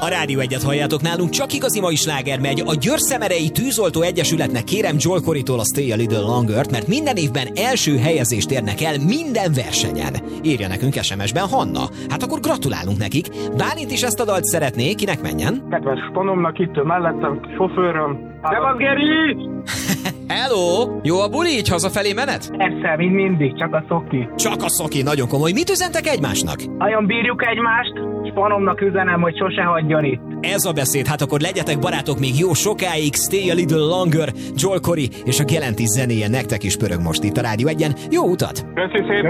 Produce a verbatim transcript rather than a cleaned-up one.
A Rádió Egyet halljátok, nálunk csak igazi mai sláger megy. A Győr-Szemerei Tűzoltó Egyesületnek kérem Joel Corrytól a Stay a Little Longer-t, mert minden évben első helyezést érnek el minden versenyen. Írja nekünk es em es-ben Hanna. Hát akkor gratulálunk nekik. Bálint is ezt a dalt szeretné, kinek menjen? Kedves panomnak itt mellettem, sofőröm. Szevasz, Geri! Hello! Jó a buli, így hazafelé menet? Persze, mint mindig, csak a szoki. Csak a szoki, nagyon komoly. Mit üzentek egymásnak? Nagyon bírjuk egymást, és panomnak üzenem, hogy sose hagyjon itt. Ez a beszéd, hát akkor legyetek barátok még jó sokáig. Stay a Little Longer, Joel Corry és a Gelentis zenéje nektek is pörög most itt a Rádió Egyen. Jó utat! Köszi szépen!